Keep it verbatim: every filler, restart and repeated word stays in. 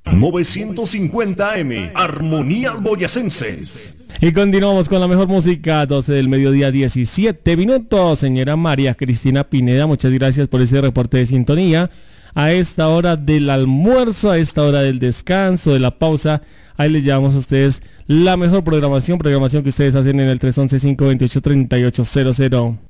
novecientos cincuenta A M, Armonía Boyacenses. Y continuamos con la mejor música, doce del mediodía, diecisiete minutos. Señora María Cristina Pineda, muchas gracias por ese reporte de sintonía. A esta hora del almuerzo, a esta hora del descanso, de la pausa, ahí les llevamos a ustedes la mejor programación, programación que ustedes hacen en el tres once, cinco veintiocho, treinta y ocho cero cero.